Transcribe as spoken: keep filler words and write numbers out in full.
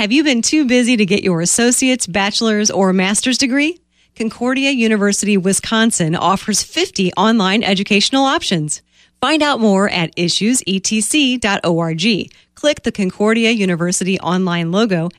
Have you been too busy to get your associate's, bachelor's, or master's degree? Concordia University Wisconsin offers fifty online educational options. Find out more at issues e t c dot org. Click the Concordia University online logo